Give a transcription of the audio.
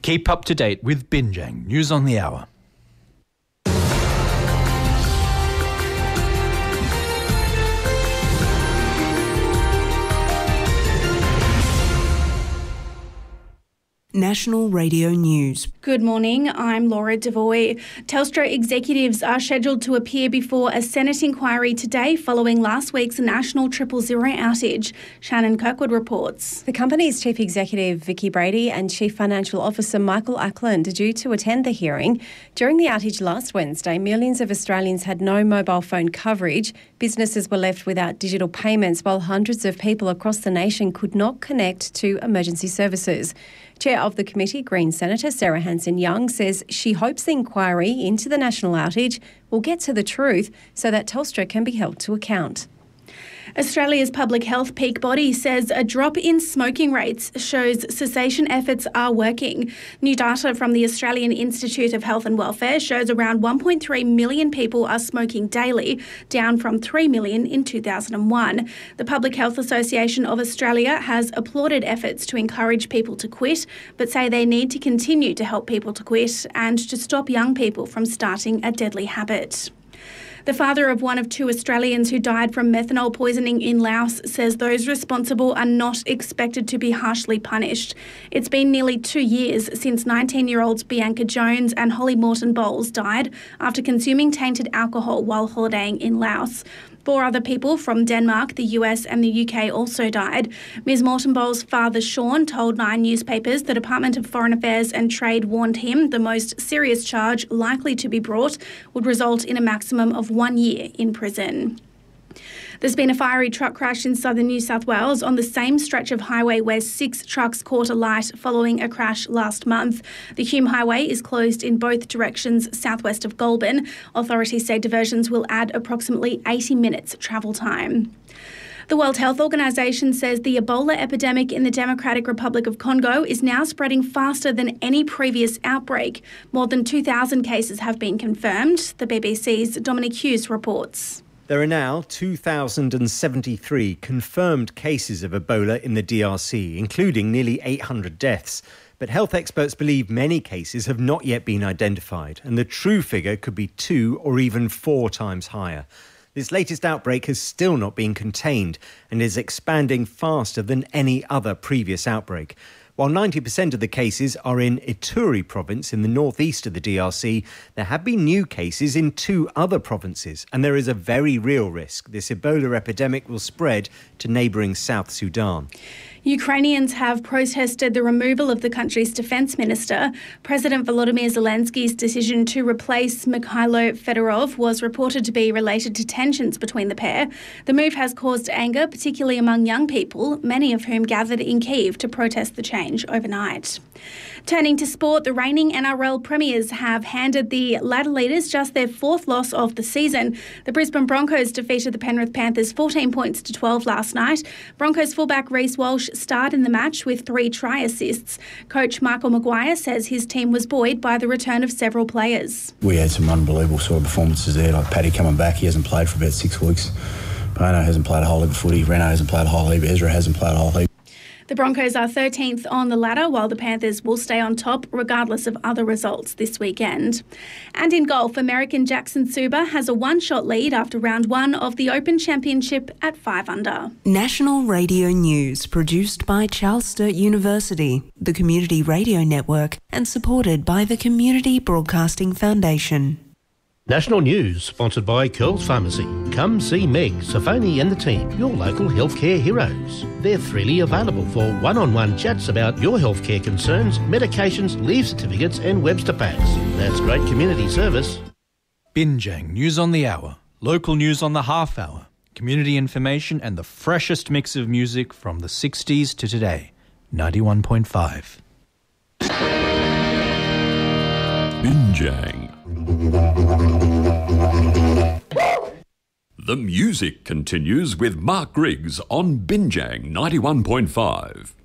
Keep up to date with Binjang News on the Hour. National Radio News. Good morning, I'm Laura Devoy. Telstra executives are scheduled to appear before a Senate inquiry today following last week's national 000 outage. Shannon Kirkwood reports. The company's Chief Executive Vicky Brady and Chief Financial Officer Michael Ackland are due to attend the hearing. During the outage last Wednesday, millions of Australians had no mobile phone coverage. Businesses were left without digital payments while hundreds of people across the nation could not connect to emergency services. Chair of the committee, Green Senator Sarah Hanson-Young, says she hopes the inquiry into the national outage will get to the truth so that Telstra can be held to account. Australia's public health peak body says a drop in smoking rates shows cessation efforts are working. New data from the Australian Institute of Health and Welfare shows around 1.3 million people are smoking daily, down from 3 million in 2001. The Public Health Association of Australia has applauded efforts to encourage people to quit, but say they need to continue to help people to quit and to stop young people from starting a deadly habit. The father of one of two Australians who died from methanol poisoning in Laos says those responsible are not expected to be harshly punished. It's been nearly 2 years since 19-year-olds Bianca Jones and Holly Morton Bowles died after consuming tainted alcohol while holidaying in Laos. 4 other people from Denmark, the US and the UK also died. Ms Morton Bowles' father Sean told Nine newspapers the Department of Foreign Affairs and Trade warned him the most serious charge likely to be brought would result in a maximum of 1 year in prison. There's been a fiery truck crash in southern New South Wales on the same stretch of highway where 6 trucks caught alight following a crash last month. The Hume Highway is closed in both directions southwest of Goulburn. Authorities say diversions will add approximately 80 minutes travel time. The World Health Organization says the Ebola epidemic in the Democratic Republic of Congo is now spreading faster than any previous outbreak. More than 2,000 cases have been confirmed. The BBC's Dominic Hughes reports. There are now 2,073 confirmed cases of Ebola in the DRC, including nearly 800 deaths. But health experts believe many cases have not yet been identified, and the true figure could be 2 or even 4 times higher. This latest outbreak has still not been contained and is expanding faster than any other previous outbreak. While 90% of the cases are in Ituri province in the northeast of the DRC, there have been new cases in 2 other provinces, and there is a very real risk this Ebola epidemic will spread to neighbouring South Sudan. Ukrainians have protested the removal of the country's defence minister. President Volodymyr Zelensky's decision to replace Mikhailo Fedorov was reported to be related to tensions between the pair. The move has caused anger, particularly among young people, many of whom gathered in Kyiv to protest the change overnight. Turning to sport, the reigning NRL premiers have handed the ladder leaders just their 4th loss of the season. The Brisbane Broncos defeated the Penrith Panthers 14 points to 12 last night. Broncos fullback Reece Walsh starred in the match with 3 try assists. Coach Michael Maguire says his team was buoyed by the return of several players. We had some unbelievable sort of performances there, like Paddy coming back. He hasn't played for about 6 weeks. Bono hasn't played a whole heap of footy. Reno hasn't played a whole heap. Ezra hasn't played a whole heap. The Broncos are 13th on the ladder, while the Panthers will stay on top regardless of other results this weekend. And in golf, American Jackson Suba has a 1-shot lead after round 1 of the Open Championship at 5 under. National Radio News, produced by Charles Sturt University, the Community Radio Network, and supported by the Community Broadcasting Foundation. National News, sponsored by Curls Pharmacy. Come see Meg, Safoni and the team, your local healthcare heroes. They're freely available for one-on-one chats about your healthcare concerns, medications, leave certificates and Webster packs. That's great community service. Binjang News on the Hour, local news on the half hour, community information and the freshest mix of music from the 60s to today. 91.5. Binjang. The music continues with Mark Griggs on Binjang 91.5.